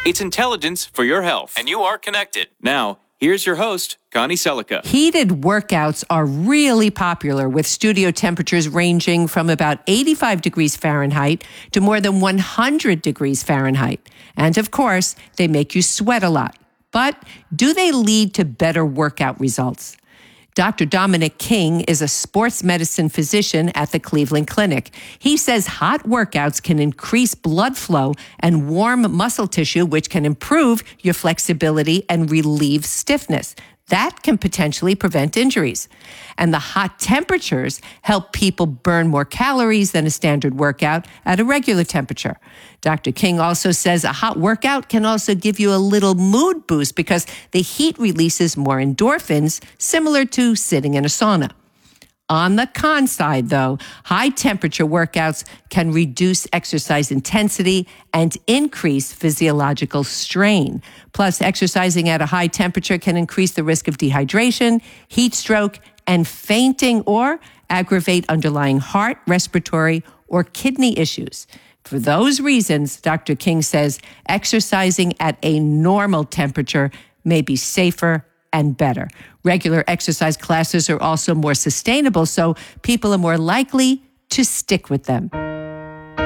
It's intelligence for your health. And you are connected. Now, here's your host, Connie Selica. Heated workouts are really popular, with studio temperatures ranging from about 85 degrees Fahrenheit to more than 100 degrees Fahrenheit. And of course, they make you sweat a lot. But do they lead to better workout results? Dr. Dominic King is a sports medicine physician at the Cleveland Clinic. He says hot workouts can increase blood flow and warm muscle tissue, which can improve your flexibility and relieve stiffness. That can potentially prevent injuries. And the hot temperatures help people burn more calories than a standard workout at a regular temperature. Dr. King also says a hot workout can also give you a little mood boost because the heat releases more endorphins, similar to sitting in a sauna. On the con side, though, high temperature workouts can reduce exercise intensity and increase physiological strain. Plus, exercising at a high temperature can increase the risk of dehydration, heat stroke, and fainting, or aggravate underlying heart, respiratory, or kidney issues. For those reasons, Dr. King says exercising at a normal temperature may be safer and better. Regular exercise classes are also more sustainable, so people are more likely to stick with them.